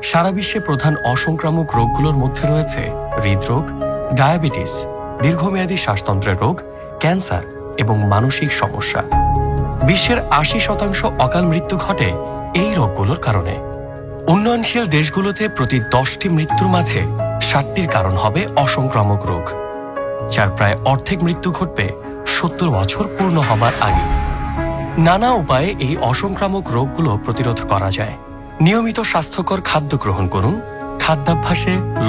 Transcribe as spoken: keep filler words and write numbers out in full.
সারা বিশ্বে প্রধান অসংক্রামক রোগগুলোর মধ্যে রয়েছে হৃদরোগ, ডায়াবেটিস, দীর্ঘমেয়াদী শ্বাসতন্ত্রের রোগ, ক্যান্সার এবং মানসিক সমস্যা। বিশ্বের আশি শতাংশ অকাল মৃত্যু ঘটে এই রোগগুলোর কারণে। উন্নয়নশীল দেশগুলোতে প্রতি দশটি মৃত্যুর মাঝে ষাটটির কারণ হবে অসংক্রামক রোগ, যার প্রায় অর্ধেক মৃত্যু ঘটবে সত্তর বছর পূর্ণ হবার আগে। নানা উপায়ে এই অসংক্রামক রোগগুলো প্রতিরোধ করা যায়। নিয়মিত স্বাস্থ্যকর খাদ্য গ্রহণ করুন, খাদ্যাভ্যাসে